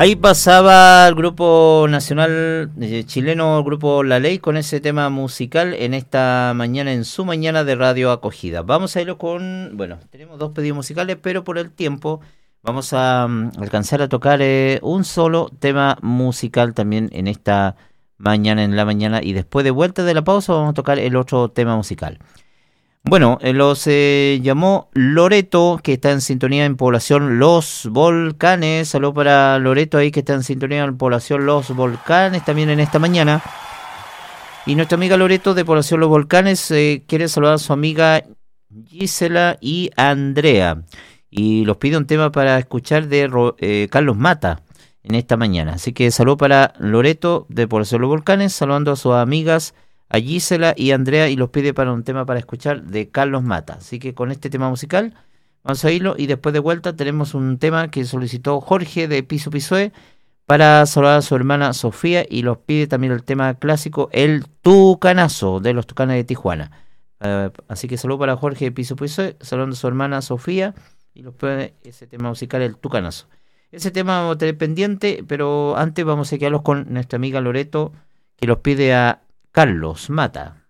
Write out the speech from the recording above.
Ahí pasaba el grupo nacional chileno, el grupo La Ley, con ese tema musical en esta mañana, en su mañana de Radio Acogida. Vamos a irlo con, bueno, tenemos dos pedidos musicales, pero por el tiempo vamos a alcanzar a tocar un solo tema musical también en esta mañana, en la mañana, y después de vuelta de la pausa vamos a tocar el otro tema musical. Bueno, los llamó Loreto, que está en sintonía en población Los Volcanes. Saludos para Loreto ahí, que está en sintonía en población Los Volcanes también en esta mañana. Y nuestra amiga Loreto de población Los Volcanes quiere saludar a su amiga Gisela y Andrea. Y los pide un tema para escuchar de Carlos Mata en esta mañana. Así que saludos para Loreto de población Los Volcanes, saludando a sus amigas a Gisela y Andrea, y los pide para un tema para escuchar de Carlos Mata. Así que con este tema musical vamos a irlo, y después de vuelta tenemos un tema que solicitó Jorge de Piso Pisoe para saludar a su hermana Sofía, y los pide también el tema clásico El Tucanazo de los Tucanes de Tijuana. Así que saludo para Jorge de Piso Pisoe, saludando a su hermana Sofía, y los pide ese tema musical El Tucanazo. Ese tema vamos a tener pendiente, pero antes vamos a quedarlos con nuestra amiga Loreto, que los pide a Carlos Mata.